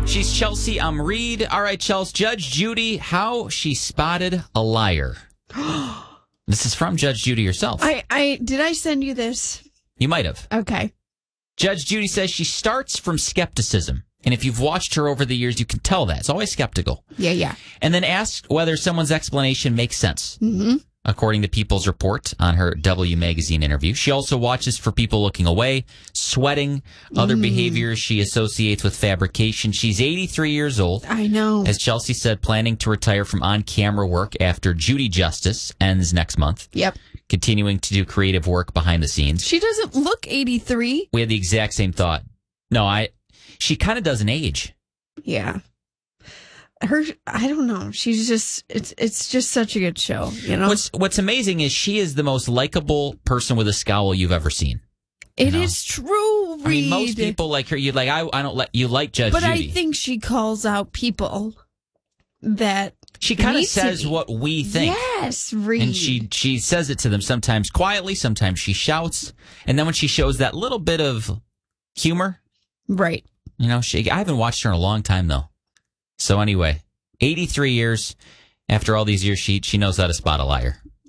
She's Chelsea Reed. All right, Chelsea. Judge Judy, how she spotted a liar. This is from Judge Judy herself. Did I send you this? You might have. Okay. Judge Judy says she starts from skepticism. And if you've watched her over the years, you can tell that. It's always skeptical. Yeah. And then asks whether someone's explanation makes sense. Mm-hmm. According to People's Report on her W Magazine interview. She also watches for people looking away, sweating, other behaviors she associates with fabrication. She's 83 years old. I know. As Chelsea said, planning to retire from on-camera work after Judy Justice ends next month. Yep. Continuing to do creative work behind the scenes. She doesn't look 83. We had the exact same thought. No, she kind of doesn't age. Yeah. I don't know. She's just, it's just such a good show, you know? What's amazing is she is the most likable person with a scowl you've ever seen. It is true, Reed. I mean, most people like her. You like, I don't like, you like Judge But Judy. I think she calls out people that she kind of says what we think. Yes, Reed. And she says it to them sometimes quietly, sometimes she shouts. And then when she shows that little bit of humor. Right. You know, I haven't watched her in a long time, though. So anyway, 83 years, after all these years, she knows how to spot a liar.